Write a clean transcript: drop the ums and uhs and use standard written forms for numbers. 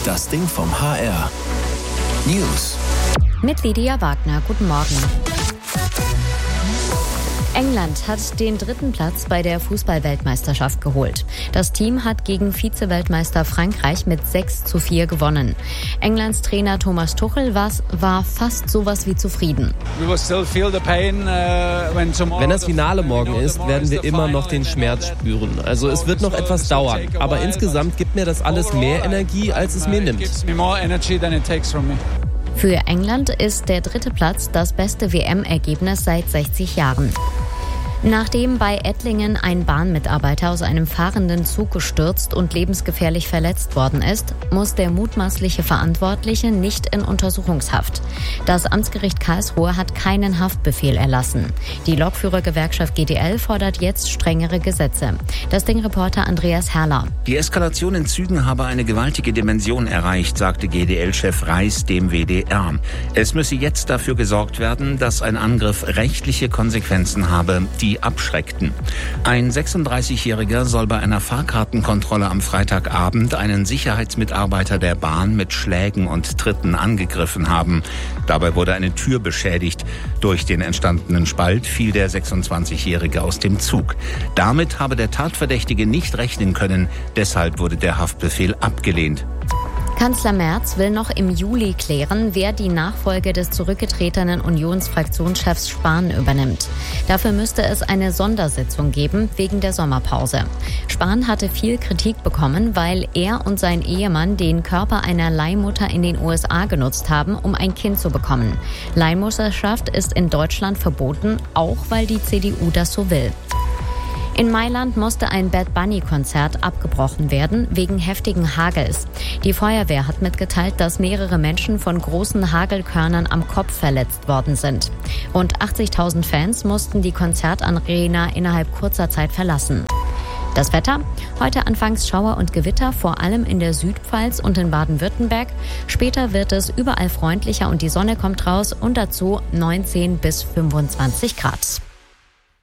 Das Ding vom HR. News. Mit Lydia Wagner. Guten Morgen. England hat den 3. Platz bei der Fußball-Weltmeisterschaft geholt. Das Team hat gegen Vize-Weltmeister Frankreich mit 6:4 gewonnen. Englands Trainer Thomas Tuchel war fast sowas wie zufrieden. Wenn das Finale morgen ist, werden wir immer noch den Schmerz spüren. Also es wird noch etwas dauern. Aber insgesamt gibt mir das alles mehr Energie, als es mir nimmt. Für England ist der 3. Platz das beste WM-Ergebnis seit 60 Jahren. Nachdem bei Ettlingen ein Bahnmitarbeiter aus einem fahrenden Zug gestürzt und lebensgefährlich verletzt worden ist, muss der mutmaßliche Verantwortliche nicht in Untersuchungshaft. Das Amtsgericht Karlsruhe hat keinen Haftbefehl erlassen. Die Lokführergewerkschaft GDL fordert jetzt strengere Gesetze. Das Ding-Reporter Andreas Herrler. Die Eskalation in Zügen habe eine gewaltige Dimension erreicht, sagte GDL-Chef Reis dem WDR. Es müsse jetzt dafür gesorgt werden, dass ein Angriff rechtliche Konsequenzen habe, die abschreckten. Ein 36-Jähriger soll bei einer Fahrkartenkontrolle am Freitagabend einen Sicherheitsmitarbeiter der Bahn mit Schlägen und Tritten angegriffen haben. Dabei wurde eine Tür beschädigt. Durch den entstandenen Spalt fiel der 26-Jährige aus dem Zug. Damit habe der Tatverdächtige nicht rechnen können. Deshalb wurde der Haftbefehl abgelehnt. Kanzler Merz will noch im Juli klären, wer die Nachfolge des zurückgetretenen Unionsfraktionschefs Spahn übernimmt. Dafür müsste es eine Sondersitzung geben wegen der Sommerpause. Spahn hatte viel Kritik bekommen, weil er und sein Ehemann den Körper einer Leihmutter in den USA genutzt haben, um ein Kind zu bekommen. Leihmutterschaft ist in Deutschland verboten, auch weil die CDU das so will. In Mailand musste ein Bad Bunny-Konzert abgebrochen werden wegen heftigen Hagels. Die Feuerwehr hat mitgeteilt, dass mehrere Menschen von großen Hagelkörnern am Kopf verletzt worden sind. Rund 80.000 Fans mussten die Konzertarena innerhalb kurzer Zeit verlassen. Das Wetter? Heute anfangs Schauer und Gewitter, vor allem in der Südpfalz und in Baden-Württemberg. Später wird es überall freundlicher und die Sonne kommt raus und dazu 19 bis 25 Grad.